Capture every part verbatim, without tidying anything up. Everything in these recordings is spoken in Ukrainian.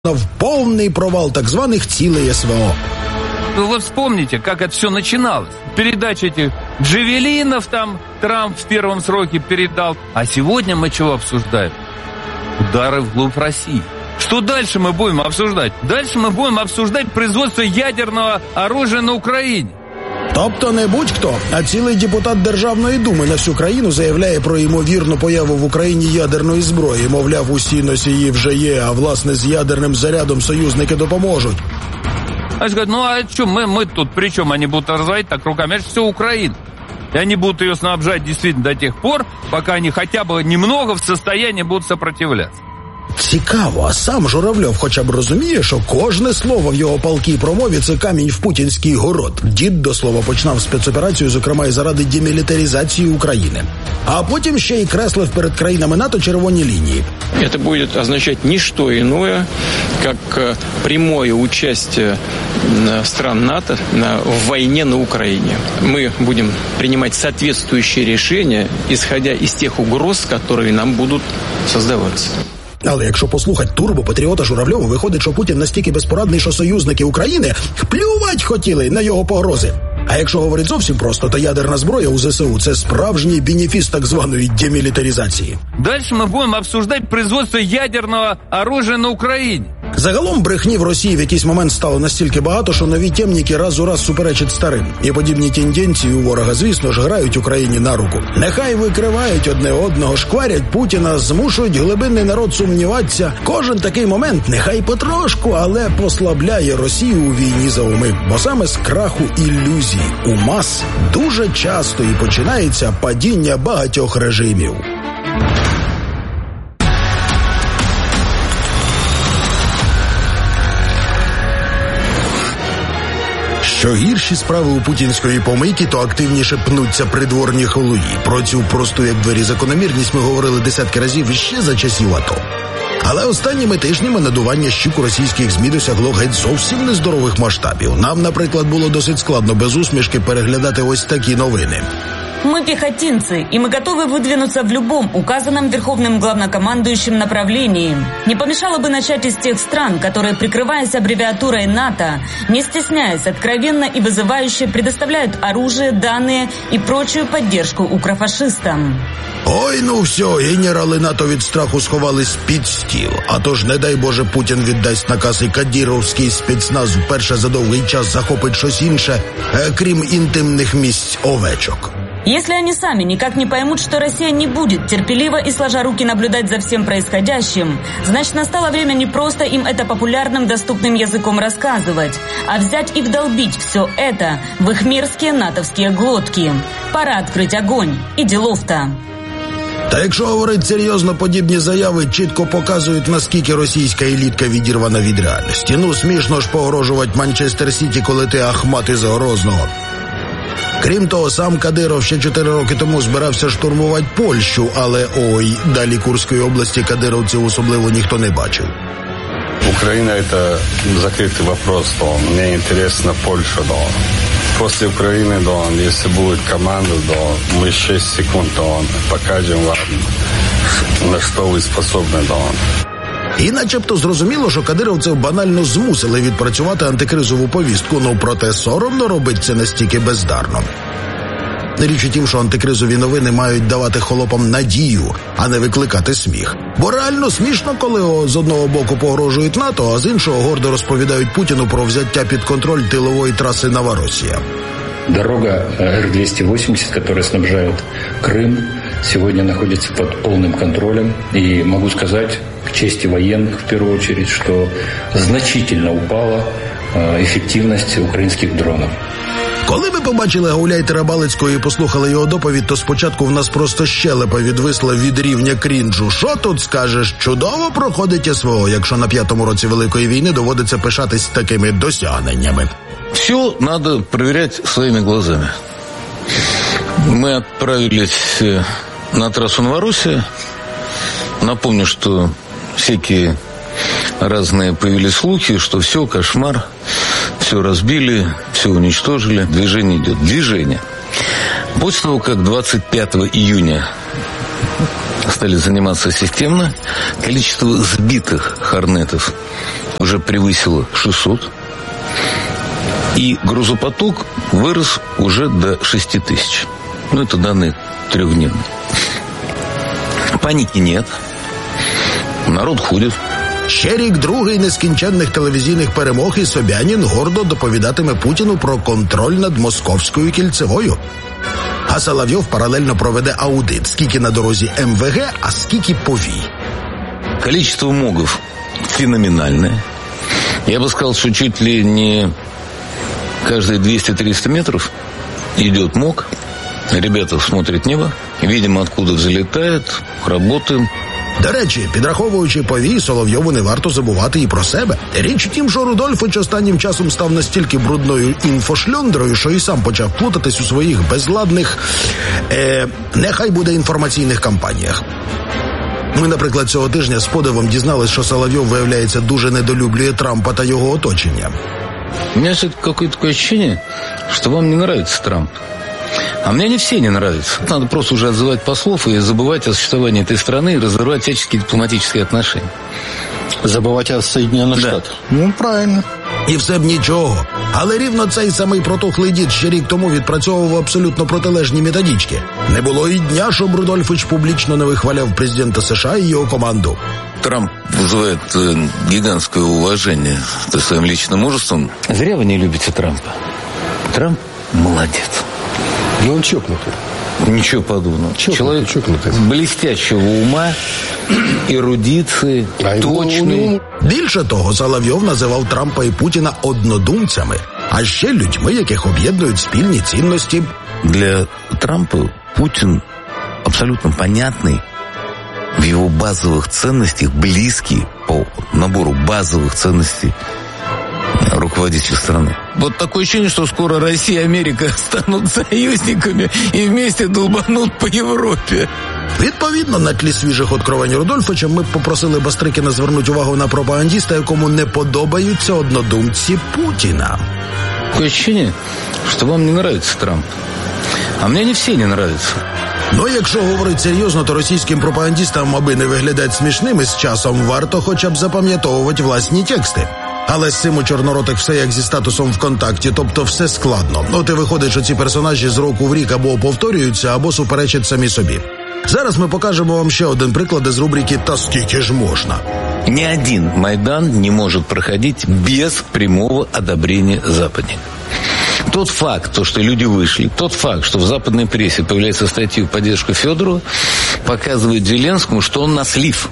в полный провал так званых цілей СВО. Вы вспомните, как это все начиналось. Передача этих джавелинов там Трамп в первом сроке передал. А сегодня мы чего обсуждаем? Удары вглубь России. Что дальше мы будем обсуждать? Дальше мы будем обсуждать производство ядерного оружия на Україні. Тобто не будь-хто, а цілий депутат Державної думи на всю країну заявляє про ймовірну появу в Україні ядерної зброї. Мовляв, усі носії вже є, а власне з ядерним зарядом союзники допоможуть. А говорят, ну а что, мы, мы тут при чем? Они будут разводить так руками, это все Украина. И они будут ее снабжать действительно до тех пор, пока они хотя бы немного в состоянии будут сопротивляться. Цікаво, а сам Журавльов хоча б розуміє, що кожне слово в його палкій промові – це камінь в путінський город. Дід, до слова, починав спецоперацію, зокрема і заради демілітаризації України. А потім ще й креслив перед країнами НАТО червоні лінії. Это будет означать не что иное, как прямое участие стран НАТО в войне на Украине. Мы будем принимать соответствующие решения, исходя из тех угроз, которые нам будут создаваться. Але якщо послухати турбопатріота Журавльова, виходить, що Путін настільки безпорадний, що союзники України плювать хотіли на його погрози. А якщо говорить зовсім просто, то ядерна зброя у ЗСУ – це справжній бенефіс так званої демілітаризації. Дальше ми будемо обсуждати производство ядерного оружия на Україні. Загалом брехні в Росії в якийсь момент стало настільки багато, що нові темніки раз у раз суперечать старим. І подібні тенденції у ворога, звісно ж, грають Україні на руку. Нехай викривають одне одного, шкварять Путіна, змушують глибинний народ сумніватися. Кожен такий момент, нехай потрошку, але послабляє Росію у війні за уми. Бо саме з краху ілюзій у мас дуже часто і починається падіння багатьох режимів. Що гірші справи у путінської помийки, то активніше пнуться придворні холуї. Про цю просту як двері закономірність ми говорили десятки разів ще за часів АТО. Але останніми тижнями надування щук у російських ЗМІ досягло геть зовсім нездорових масштабів. Нам, наприклад, було досить складно без усмішки переглядати ось такі новини. Мы пехотинцы, и мы готовы выдвинуться в любом указанном верховным главнокомандующим направлении. Не помешало бы начать из тех стран, которые, прикрываясь аббревиатурой НАТО, не стесняясь, откровенно и вызывающе предоставляют оружие, данные и прочую поддержку укрофашистам. Ой, ну все, генерали НАТО від страху сховались під стіл. А то ж, не дай Боже, Путін віддасть наказ і кадіровський спецназ вперше за довгий час захопить щось інше, крім інтимних місць овечок. Если они сами никак не поймут, что Россия не будет терпеливо и сложа руки наблюдать за всем происходящим, значит, настало время не просто им это популярным доступным языком рассказывать, а взять и вдолбить все это в их мерзкие натовские глотки. Пора открыть огонь. И делов-то. Та якщо говорити серйозно, подібні заяви чітко показують, наскільки російська елітка відірвана від реальності. Ну, смішно ж погрожувати Манчестер Сіті, коли ти Ахмат із Грозного. Крім того, сам Кадиров ще чотири роки тому збирався штурмувати Польщу, але ой, далі Курської області кадировців особливо ніхто не бачив. Украина – это закрытый вопрос, да. Мне интересно Польша, да. После Украины, да, если будет команда, да, мы шесть секунд, да, покажем вам, на что вы способны, да. І начебто зрозуміло, що кадировців банально змусили відпрацювати антикризову повістку, ну проте соромно робити це настільки бездарно. Річ у тім, що антикризові новини мають давати холопам надію, а не викликати сміх. Бо реально смішно, коли з одного боку погрожують НАТО, а з іншого гордо розповідають Путіну про взяття під контроль тилової траси Новоросія. Дорога Р двести восемьдесят, которая снабжает Крым, сегодня находится под полным контролем. И могу сказать, к чести военных в первую очередь, что значительно упала эффективность украинских дронов. Коли ми побачили гауляйтера Балицького і послухали його доповідь, то спочатку в нас просто щелепа відвисла від рівня крінжу. Що тут скажеш? Чудово проходить СВО, якщо на п'ятому році Великої війни доводиться пишатись такими досягненнями. Все надо проверять своими глазами. Мы отправились на трассу Новороссия. Напомню, что всякие разные появились слухи, что все, кошмар, все разбили, все уничтожили. Движение идет. Движение. После того, как двадцать пятого июня стали заниматься системно, количество сбитых хорнетов уже превысила шестьсот. И грузопоток вырос уже до шести тысяч. Ну, это данные трехдневные. Паніки нет. Народ ходить. Ще рік другий нескінченних телевізійних перемог і Собянін гордо доповідатиме Путіну про контроль над Московською кільцевою. А Соловйов паралельно проведе аудит, скільки на дорозі ем ве ге, а скільки повій. Количество МОГов феноменальное. Я бы сказал, что чуть ли не каждые двести-триста метров идет МОГ. Ребята смотрят небо, видим, откуда взлетает, работаем. До речі, підраховуючи повій, Соловйову не варто забувати і про себе. Річ у тім, що Рудольфич останнім часом став настільки брудною інфошльондрою, що і сам почав плутатись у своїх безладних, е, нехай буде інформаційних кампаніях. Ми, наприклад, цього тижня з подивом дізнались, що Соловйов, виявляється, дуже недолюблює Трампа та його оточення. У меня же какое-то такое ощущение, что вам не нравится Трамп. А мне они все не нравятся. Надо просто уже отзывать послов и забывать о существовании этой страны и разрывать всяческие дипломатические отношения. Забывать о Соединенных Да. Штатах. Ну, правильно. І все б нічого. Але рівно цей самий протухлий дід ще рік тому відпрацьовував абсолютно протилежні методички. Не було і дня, щоб Рудольфич публічно не вихваляв президента США і його команду. Трамп вызывает э, гигантское уважение своим личным мужеством. Зря вы не любите Трампа. Трамп молодец. Ну, он чокнутый. Ничего подобного. Чокнутый, Человек чокнутый. блестящего ума, эрудиции, А его- точный. у него- Більше того, Соловйов називав Трампа і Путіна однодумцями, а ще людьми, яких об'єднують спільні цінності. Для Трампа Путин абсолютно понятный, в его базовых ценностях близкий по набору базовых ценностей руководитель страны. Вот такое ощущение, что скоро Россия и Америка станут союзниками и вместе долбанут по Европе. Відповідно, на тлі свіжих откровень Рудольфича ми б попросили Бастрикіна звернути увагу на пропагандіста, якому не подобаються однодумці Путіна. Такое ощущение, что вам не нравится Трамп. А мне они все не нравятся. Ну, якщо говорить серйозно, то російським пропагандістам, аби не виглядати смішними з часом, варто хоча б запам'ятовувати власні тексти. Але з цим у чорноротих все як зі статусом ВКонтакті, тобто все складно. От і виходить, що ці персонажі з року в рік або повторюються, або суперечать самі собі. Зараз ми покажемо вам ще один приклад із рубрики «Та скільки ж можна?». Ни один Майдан не может проходить без прямого одобрения западников. Тот факт, то, что люди вышли, тот факт, что в западной прессе появляется статья в поддержку Федорова, показывает Зеленскому, что он на слив.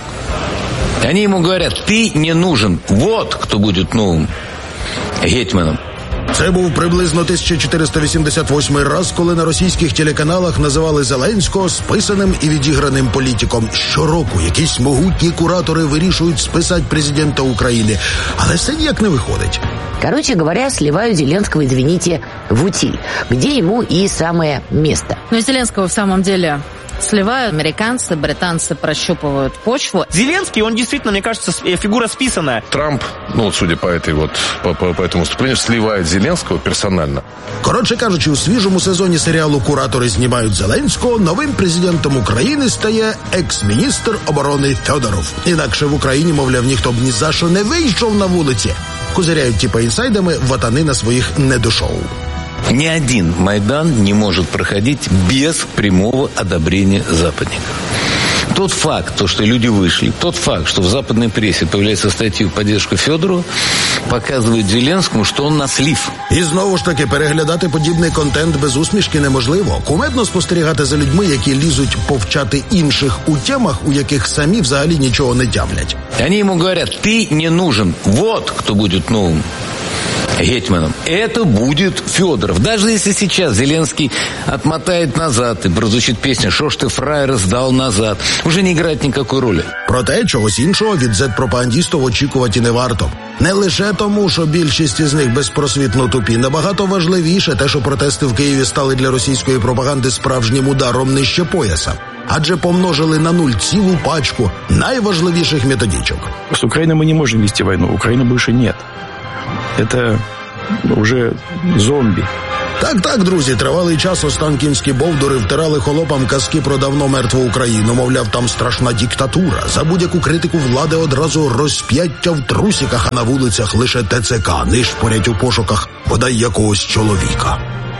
Они ему говорят: ты не нужен. Вот кто будет новым гетьманом. Це був приблизно тисяча чотириста вісімдесят восьмий раз, коли на російських телеканалах називали Зеленського списаним і відіграним політиком. Щороку якісь могутні куратори вирішують списати президента України. Але все ніяк не виходить. Короче говоря, сливают Зеленского, извините, в утиль, где ему и самое место. Но Зеленского в самом деле сливают. Американцы, британцы прощупывают почву. Зеленский, он действительно, мне кажется, фигура списанная. Трамп, ну вот судя по этой вот, по, по, по этому выступлению, сливает Зеленского персонально. Коротше кажучи, у свіжому сезоні серіалу «Куратори знімають Зеленського» новим президентом України стає екс-міністр оборони Федоров. Інакше в Україні, мовляв, ніхто б ні за що не вийшов на вулиці. Козиряють типа інсайдами ватани на своїх недошоу. Ни один Майдан не может проходить без прямого одобрения западников. Тот факт, то, что люди вышли, тот факт, что в западной прессе появляется статья в поддержку Федорова, показывает Зеленскому, что он на слив. І знову ж таки, переглядати подібний контент без усмішки неможливо. Кумедно спостерігати за людьми, які лізуть повчати інших у темах, у яких самі взагалі нічого не тямлять. Они ему говорят: ты не нужен. Вот кто будет новым гетьманом. Это будет Федоров. Даже если сейчас Зеленский отмотает назад и прозвучит песня «Шо ж ты, фраер, сдал назад», уже не играет никакой роли. Проте чогось іншого від зет-пропагандістів очікувати не варто. Не лише тому, що більшість із них безпросвітно тупі. Набагато важливіше те, що протести в Києві стали для російської пропаганди справжнім ударом нижче пояса. Адже помножили на нуль цілу пачку найважливіших методичок. С Украиной мы не можем вести войну. Украины больше нет. Это уже зомби. Так-так, друзі, тривалий час останкінські бовдури втирали холопам казки про давно мертву Україну. Мовляв, там страшна диктатура. За будь-яку критику влади одразу розп'яття в трусиках, а на вулицях лише ТЦК нишпорять у пошуках бодай якогось чоловіка.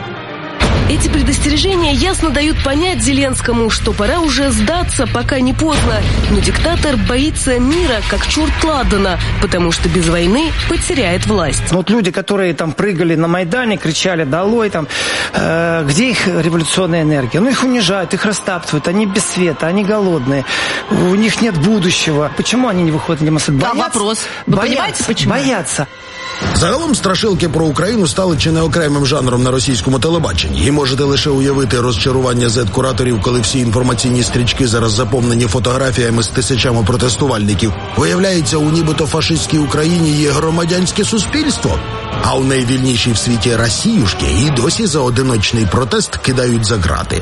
Эти предостережения ясно дают понять Зеленскому, что пора уже сдаться, пока не поздно. Но диктатор боится мира, как черт ладана, потому что без войны потеряет власть. Вот люди, которые там прыгали на Майдане, кричали «Долой!», там, э, где их революционная энергия? Ну, их унижают, их растаптывают, они без света, они голодные, у них нет будущего. Почему они не выходят на демонстрацию? Да, вопрос. Вы боятся, понимаете, почему? Боятся. Загалом страшилки про Україну стали чи не окремим жанром на російському телебаченні. І можете лише уявити розчарування зет-кураторів, коли всі інформаційні стрічки зараз заповнені фотографіями з тисячами протестувальників. Виявляється, у нібито фашистській Україні є громадянське суспільство. А у найвільнішій в світі Росіюшки і досі за одиночний протест кидають за грати.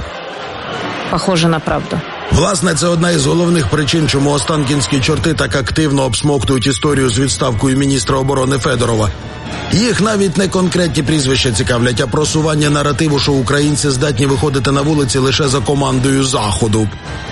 Похоже на правду. Власне, це одна із головних причин, чому останкінські чорти так активно обсмоктують історію з відставкою міністра оборони Федорова. Їх навіть не конкретні прізвища цікавлять, а просування наративу, що українці здатні виходити на вулиці лише за командою Заходу.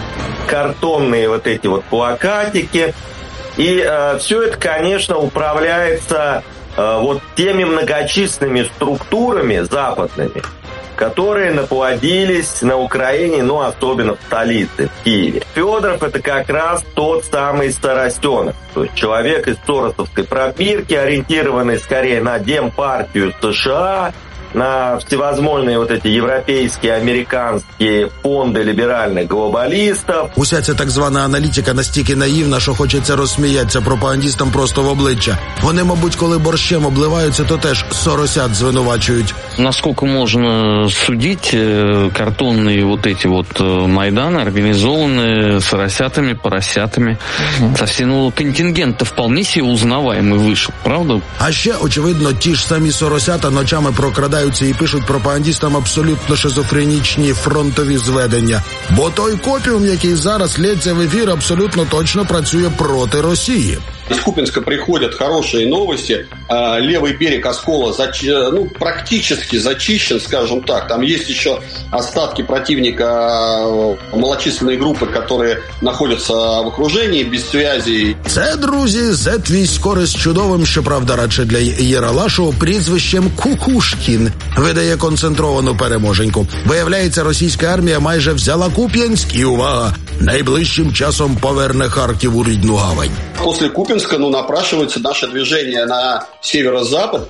Картонные вот эти вот плакатики. И э, все это, конечно, управляется э, вот теми многочисленными структурами западными, которые наплодились на Украине, ну, особенно в столице, в Киеве. Федоров — это как раз тот самый старостенок, то есть человек из соросовской пробирки, ориентированный скорее на Демпартию США, на всевозможные вот эти европейские, американские фонди ліберальних глобалістів. Уся ця так звана аналітика настільки наївна, що хочеться розсміятися пропагандістам просто в обличчя. Вони, мабуть, коли борщем обливаються, то теж соросят звинувачують. Насколько можно судить, картонные вот эти вот Майданы организованы соросятами, поросятами. Угу. Совсем, ну, контингент-то вполне себе узнаваемый вышел, правда? А ще, очевидно, ті ж самі соросята ночами прокрадають і пишуть пропагандістам абсолютно шизофренічні фронтові зведення. Бо той копіум, який зараз лється в ефір, абсолютно точно працює проти Росії. Из Купинска приходят хорошие новости. Левый берег Оскола зач... ну, практически зачищен, скажем так. Там есть еще остатки противника малочисленной группы, которые находятся в окружении, без связи. Це, друзі, зет-військовий з чудовим, щоправда, радше для Єралашу, прізвищем Кукушкін видає концентровану переможеньку. Виявляється, російська армія майже взяла Куп'янськ и, увага, найближчим часом поверне Харків у рідну гавань. После Купинска, ну, напрашивается наше движение на северо-запад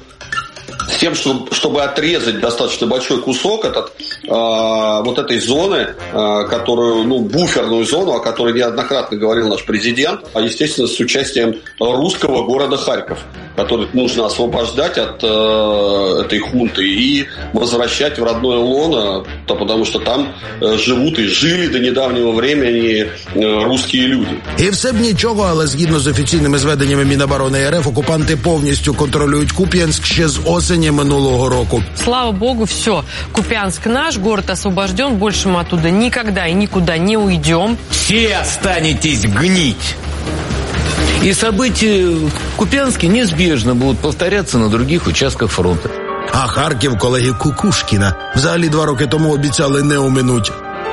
с тем, чтобы отрезать достаточно большой кусок этот, э, вот этой зоны, э, которую, ну, буферную зону, о которой неоднократно говорил наш президент, а, естественно, с участием русского города Харьков, который нужно освобождать от э, этой хунты и возвращать в родное лоно, то, потому что там э, живут и жили до недавнего времени э, русские люди. І все б нічого, але згідно з офіційними зведеннями Міноборони РФ, окупанти повністю контролюють Куп'янськ ще з осені минулого року. Слава богу, все. Куп'янск наш, город освобожден, больше мы оттуда никогда и никуда не уйдем. Все останетесь гнить. И события в Куп'янске неизбежно будут повторяться на других участках фронта. А Харків колеги Кукушкіна взагалі два роки тому обіцяли не оминуть.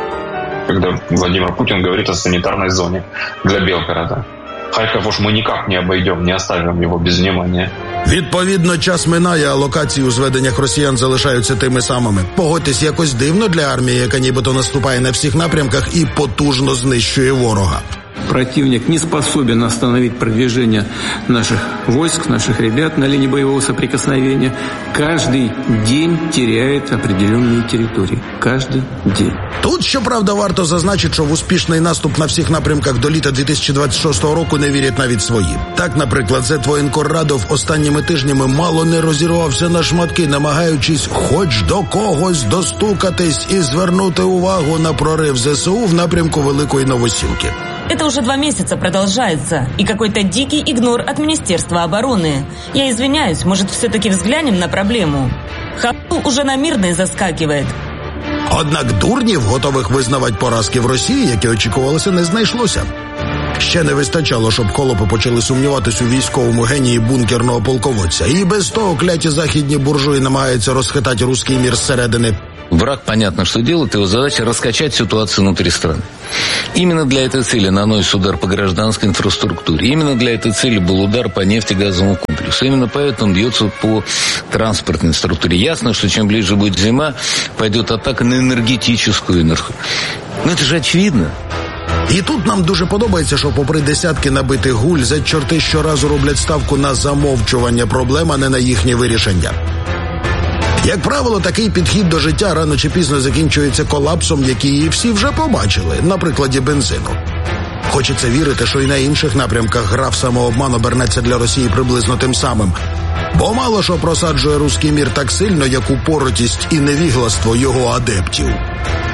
Когда Владимир Путин говорит о санитарной зоне для Белгорода. Харьков уж мы никак не обойдем, не оставим его без внимания. Відповідно, час минає, а локації у зведеннях росіян залишаються тими самими. Погодьтесь, якось дивно для армії, яка нібито наступає на всіх напрямках і потужно знищує ворога. Противник не способен остановить продвижение наших войск, наших ребят на линии боевого соприкосновения. Каждый день теряет определенные территории. Каждый день. Тут, щоправда, варто зазначити, що в успішний наступ на всіх напрямках до літа дві тисячі двадцять шостого року не вірять навіть свої. Так, наприклад, Зет-воєнкоррадов останніми тижнями мало не розірвався на шматки, намагаючись хоч до когось достукатись і звернути увагу на прорив ЗСУ в напрямку Великої Новосілки. Это уже два месяца продолжается, и какой-то дикий игнор от Министерства обороны. Я извиняюсь, может, все-таки взглянем на проблему? Хапу уже на мирный заскакивает. Однак дурнів, готових визнавати поразки в Росії, як і очікувалося, не знайшлося. Ще не вистачало, щоб холопи почали сумніватись у військовому генії бункерного полководця. І без того кляті західні буржуї намагаються розхитати русський мір зсередини. Враг, понятно, что делает. Его задача раскачать ситуацию внутри страны. Именно для этой цели наносится удар по гражданской инфраструктуре. Именно для этой цели был удар по нефтегазовому комплексу. Именно поэтому бьется по транспортной структуре. Ясно, что чем ближе будет зима, пойдет атака на энергетическую энергию. Но это же очевидно. І тут нам дуже подобається, що попри десятки набитих гуль, зет-чорти щоразу роблять ставку на замовчування проблем, а не на їхнє вирішення. Як правило, такий підхід до життя рано чи пізно закінчується колапсом, який всі вже побачили, на прикладі бензину. Хочеться вірити, що і на інших напрямках гра в самообман обернеться для Росії приблизно тим самим. Бо мало що просаджує руський мір так сильно, як упоротість і невігластво його адептів.